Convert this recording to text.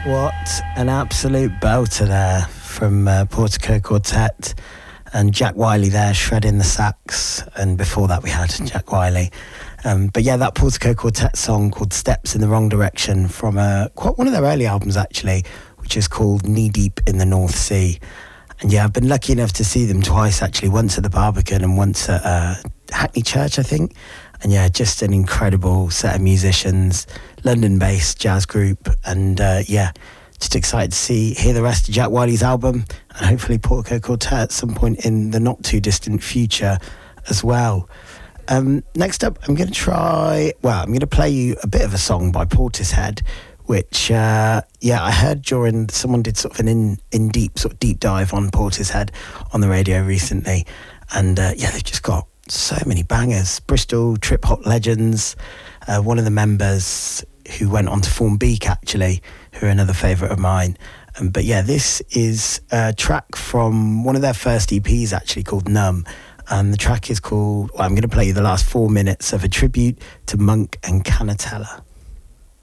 What an absolute belter there from Portico Quartet, and Jack Wiley there shredding the sax, and before that we had Jack Wiley. But yeah, that Portico Quartet song called Steps in the Wrong Direction from quite one of their early albums actually, which is called Knee Deep in the North Sea. And yeah, I've been lucky enough to see them twice actually, once at the Barbican and once at Hackney Church, I think. And yeah, just an incredible set of musicians, London-based jazz group, and yeah, just excited to hear the rest of Jack Wiley's album, and hopefully Portico Quartet at some point in the not too distant future as well. Next up, I'm going to play you a bit of a song by Portishead, which I heard during someone did sort of an deep dive on Portishead on the radio recently, and they've just got so many bangers. Bristol trip hop legends, one of the members who went on to form Beak actually, who are another favourite of mine. But yeah, this is a track from one of their first EPs actually called Numb, and the track is called, I'm going to play you the last 4 minutes of a tribute to Monk and Canatella.